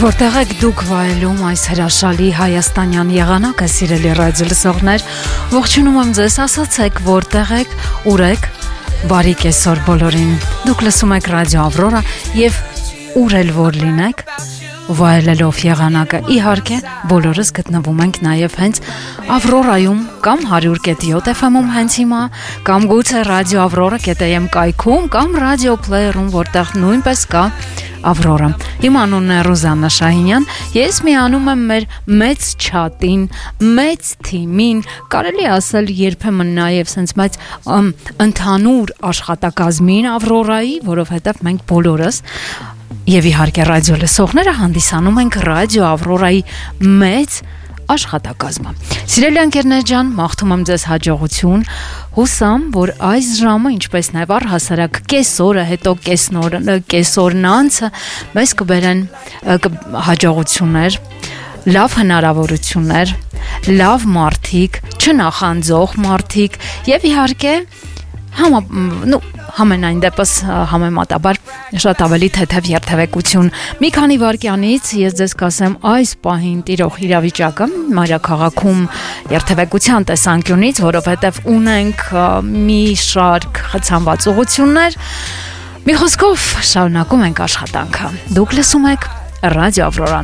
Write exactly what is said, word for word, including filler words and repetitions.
Որտեղ եք դուք վայելում այս հրաշալի հայաստանյան եղանակը, սիրելի ռադիո լսողներ, ողջունում եմ ձեզ, ասացեք որտեղ եք, ուր եք, բարի կեսօր բոլորին, դուք լսում եք ռադիո Ավրորա և ուր էլ որ լինեք, վայելելով եղանակը, իհարկե բոլորս գտնվում ենք նաև հենց Ավրորայում կամ հարյուր կետ յոթ էֆ էմ-ում հենց հիմա, կամ գուցե ռադիո Ավրորա կետ էյ էմ կայքում, կամ ռադիո պլեյերում, որտեղ նույնպես կա Ավրորա։ Իմ անունն է Ռուզաննա Շահինյան, ես միանում եմ մեր մեծ չատին, մեծ թիմին, կարելի ասել երբեմն նաև սենց մեծ ընդհանուր աշխատակազմին Ավրորայի, որովհետև մենք բոլորս եւ իհարկե ռադիո լսողները հանդիսանում ենք ռադիո Ավրորայի մեծ աշխատակազմը։ Սիրելի ընկերներ ջան, մաղթում եմ ձեզ հաջողություն, հուսամ, որ այս ժամը, ինչպես նաև առհասարակ կեսօրը, հետո կեսնորը, կեսօրն անցը մեզ կբերեն հաջողություններ, լավ հնարավորություններ, լավ մարդիկ, չնախանձող մարդիկ եւ իհարկե Համա, նու, համենայն դեպս համեմատաբար շատ ավելի թեթև երթևեկություն։ Մի քանի վայրկյանից ես ձեզ կասեմ այս պահին տիրող իրավիճակը մայրաքաղաքում երթևեկության տեսանկյունից, որովհետև ունենք մի շարք խցանված ուղղություններ։ Մի խոսքով շարունակում ենք աշխատանքը։ Դուք լսում եք ռադիո Ավրորան։